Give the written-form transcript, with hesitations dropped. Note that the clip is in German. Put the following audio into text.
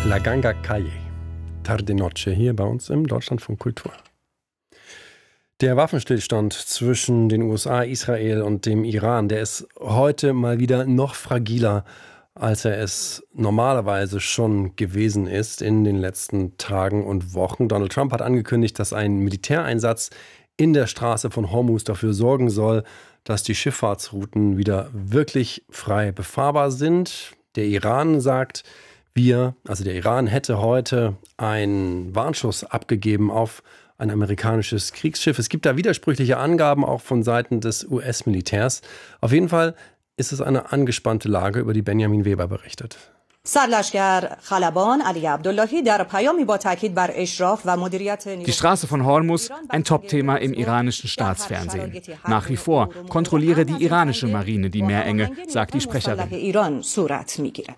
La Ganga Calle, Tarde Noche, hier bei uns im Deutschlandfunk Kultur. Der Waffenstillstand zwischen den USA, Israel und dem Iran, der ist heute mal wieder noch fragiler, als er es normalerweise schon gewesen ist in den letzten Tagen und Wochen. Donald Trump hat angekündigt, dass ein Militäreinsatz in der Straße von Hormuz dafür sorgen soll, dass die Schifffahrtsrouten wieder wirklich frei befahrbar sind. Der Iran sagt, der Iran hätte heute einen Warnschuss abgegeben auf ein amerikanisches Kriegsschiff. Es gibt da widersprüchliche Angaben auch von Seiten des US-Militärs. Auf jeden Fall ist es eine angespannte Lage, über die Benjamin Weber berichtet. Die Straße von Hormuz, ein Top-Thema im iranischen Staatsfernsehen. Nach wie vor kontrolliere die iranische Marine die Meerenge, sagt die Sprecherin.